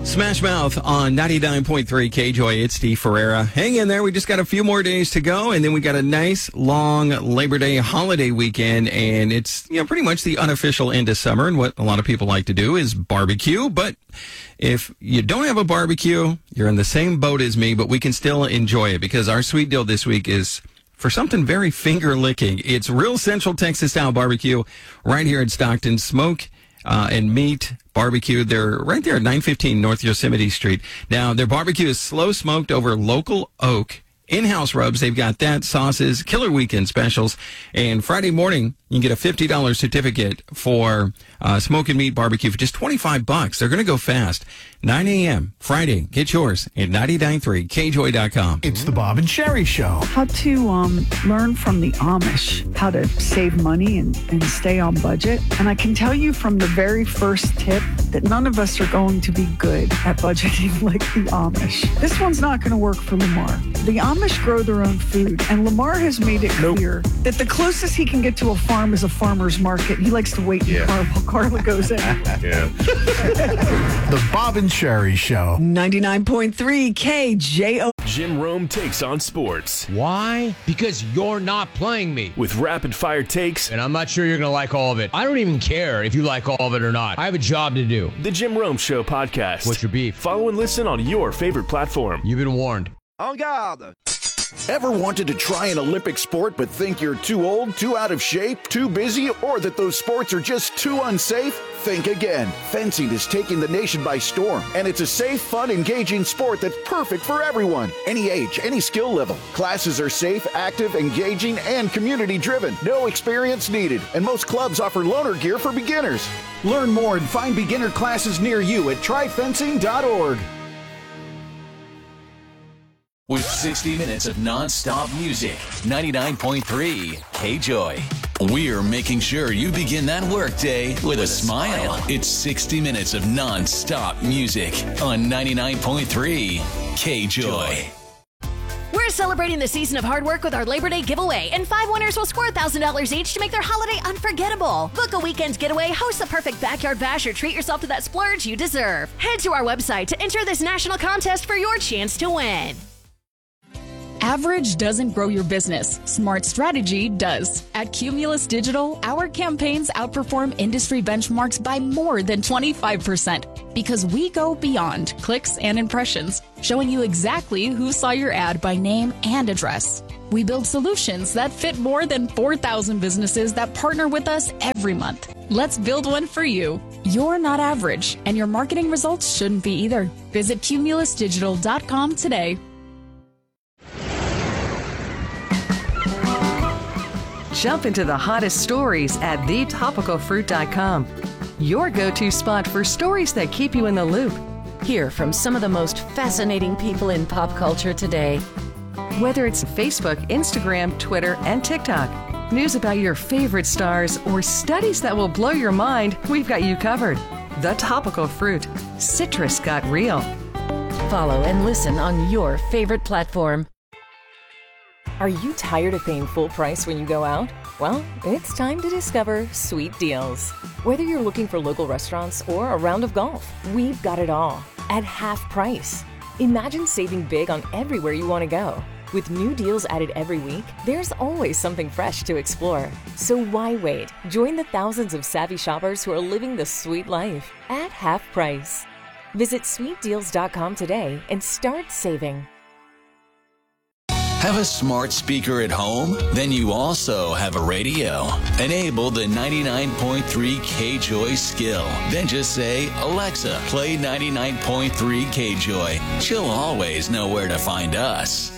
Smash Mouth on 99.3 K-Joy. It's Steve Ferreira. Hang in there. We just got a few more days to go, and then we got a nice, long Labor Day holiday weekend, and it's pretty much the unofficial end of summer, and what a lot of people like to do is barbecue. But if you don't have a barbecue, you're in the same boat as me, but we can still enjoy it because our sweet deal this week is for something very finger-licking. It's real Central Texas-style barbecue right here in Stockton. Smoke and meat barbecue. They're right there at 915 North Yosemite Street. Now, their barbecue is slow smoked over local oak. In-house rubs, they've got that, sauces, killer weekend specials. And Friday morning, you can get a $50 certificate for smoke and meat barbecue for just $25. They're going to go fast. 9 a.m. Friday. Get yours at 99.3kjoy.com. It's the Bob and Sherry Show. How to learn from the Amish how to save money and stay on budget. And I can tell you from the very first tip that none of us are going to be good at budgeting like the Amish. This one's not going to work for Lamar. The Amish grow their own food, and Lamar has made it clear that the closest he can get to a farm is a farmer's market. He likes to wait in the car while Carla goes in. The Bob and Sherry Show. 99.3 KJO. Jim Rome takes on sports. Why? Because you're not playing me. With rapid-fire takes. And I'm not sure you're going to like all of it. I don't even care if you like all of it or not. I have a job to do. The Jim Rome Show podcast. What's your beef? Follow and listen on your favorite platform. You've been warned. En garde! Ever wanted to try an Olympic sport but think you're too old, too out of shape, too busy, or that those sports are just too unsafe? Think again. Fencing is taking the nation by storm, and it's a safe, fun, engaging sport that's perfect for everyone. Any age, any skill level. Classes are safe, active, engaging, and community-driven. No experience needed, and most clubs offer loaner gear for beginners. Learn more and find beginner classes near you at tryfencing.org. With 60 minutes of non-stop music, 99.3 K-Joy. We're making sure you begin that workday with a smile. It's 60 minutes of non-stop music on 99.3 K-Joy. We're celebrating the season of hard work with our Labor Day giveaway, and 5 winners will score $1,000 each to make their holiday unforgettable. Book a weekend getaway, host the perfect backyard bash, or treat yourself to that splurge you deserve. Head to our website to enter this national contest for your chance to win. Average doesn't grow your business. Smart strategy does. At Cumulus Digital, our campaigns outperform industry benchmarks by more than 25% because we go beyond clicks and impressions, showing you exactly who saw your ad by name and address. We build solutions that fit more than 4,000 businesses that partner with us every month. Let's build one for you. You're not average, and your marketing results shouldn't be either. Visit cumulusdigital.com today. Jump into the hottest stories at thetopicalfruit.com. Your go-to spot for stories that keep you in the loop. Hear from some of the most fascinating people in pop culture today. Whether it's Facebook, Instagram, Twitter, and TikTok, news about your favorite stars, or studies that will blow your mind, we've got you covered. The Topical Fruit. Citrus got real. Follow and listen on your favorite platform. Are you tired of paying full price when you go out? Well, it's time to discover Sweet Deals. Whether you're looking for local restaurants or a round of golf, we've got it all at half price. Imagine saving big on everywhere you want to go. With new deals added every week, there's always something fresh to explore. So why wait? Join the thousands of savvy shoppers who are living the sweet life at half price. Visit sweetdeals.com today and start saving. Have a smart speaker at home? Then you also have a radio. Enable the 99.3 K-Joy skill. Then just say, Alexa, play 99.3 K-Joy. She'll always know where to find us.